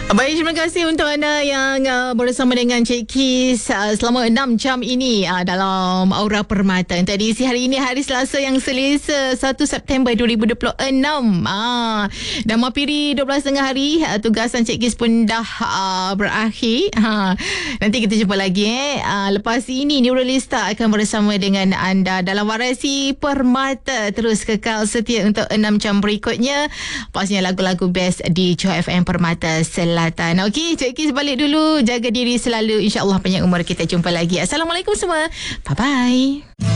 Baik, terima kasih untuk anda yang bersama dengan Cik Kis selama 6 jam ini dalam Aura Permata. Untuk edisi hari ini, hari Selasa yang selesa 1 September 2026. Dah mapiri 12 tengah hari, tugasan Cik Kis pun dah berakhir. Nanti kita jumpa lagi. Lepas ini, Nurulista akan bersama dengan anda dalam Warasi Permata. Terus kekal setia untuk 6 jam berikutnya. Pastinya lagu-lagu best di Johor FM Permata Selatan. Okey, Cik Kis balik dulu. Jaga diri selalu. InsyaAllah panjang umur, kita jumpa lagi. Assalamualaikum semua. Bye-bye.